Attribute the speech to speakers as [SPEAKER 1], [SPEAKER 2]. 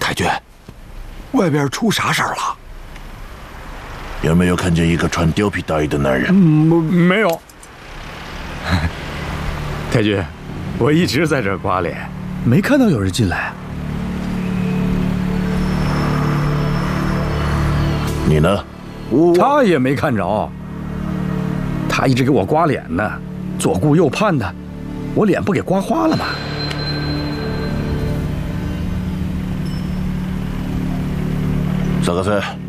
[SPEAKER 1] 太君，外边出啥事儿了？
[SPEAKER 2] 有没有看见一个穿貂皮大衣的男人？
[SPEAKER 1] 没有。
[SPEAKER 3] 太君，我一直在这儿刮脸，没看到有人进来。
[SPEAKER 2] 你呢？
[SPEAKER 3] 他也没看着，他一直给我刮脸呢，左顾右盼的，我脸不给刮花了吗？
[SPEAKER 2] 萨克森。